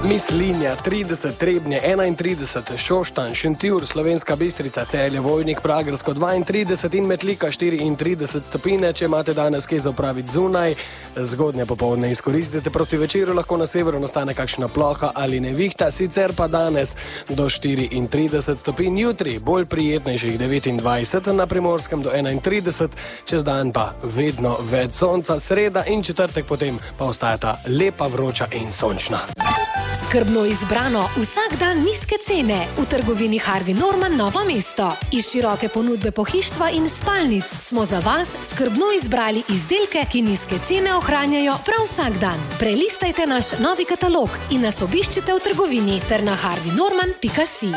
Mislinja 30, Trebnje 31, Šoštanj, Šentjur, Slovenska Bistrica, Celje, Vojnik, Pragersko 32 in Metlika 34 stopinj. Če imate danes kaj za opraviti zunaj, zgodnje popoldne izkoristite, proti večeru lahko na severu nastane kakšna ploha ali nevihta, sicer pa danes do 34 stopinj, jutri bolj prijetnejših 29, na Primorskem do 31, čez dan pa vedno več sonca, sreda in četrtek potem pa ostajata lepa, vroča in sončna. Skrbno izbrano, vsak dan nizke cene v trgovini Harvey Norman Novo mesto. Iz široke ponudbe pohištva in spalnic smo za vas skrbno izbrali izdelke, ki nizke cene ohranjajo prav vsak dan. Prelistajte naš novi katalog in nas obiščite v trgovini ter na harveynorman.si.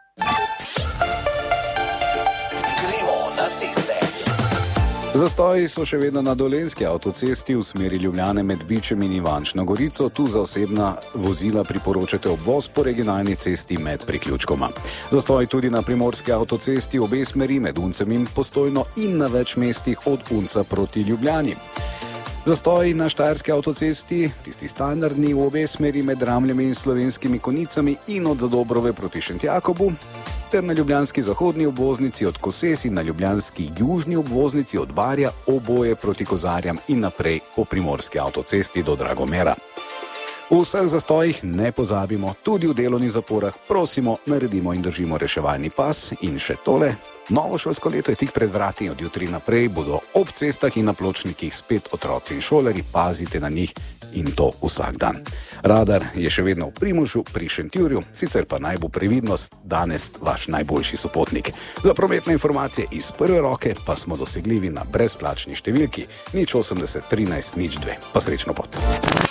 Gremo na ceste. Zastoji so še vedno na Dolenjski avtocesti v smeri Ljubljane med Bičem in Ivančno Gorico. Tu za osebna vozila priporočate obvoz po regionalni cesti med priključkoma. Zastoji tudi na Primorski avtocesti obe smeri med Uncem in Postojno in na več mestih od Unca proti Ljubljani. Zastoji na Štajerski avtocesti, tisti standardni, v obe smeri med Ramljami in Slovenskimi Konicami in od Zadobrove proti Šentjakobu, ter na ljubljanski zahodni obvoznici od Koses in na ljubljanski južni obvoznici od Barja, oboje proti Kozarjam in naprej po Primorski avtocesti do Dragomera. V vseh zastojih ne pozabimo, tudi v delovnih zaporah prosimo, naredimo in držimo reševalni pas. In še tole, novo šolsko leto je tik pred vrati, od jutri naprej bodo ob cestah in na pločnikih spet otroci in šolarji, pazite na njih in to vsak dan. Radar je še vedno v Primožu pri Šentjurju, sicer pa naj bo previdnost danes vaš najboljši sopotnik. Za prometne informacije iz prve roke pa smo dosegljivi na brezplačni številki 080 13 02. Pa srečno pot.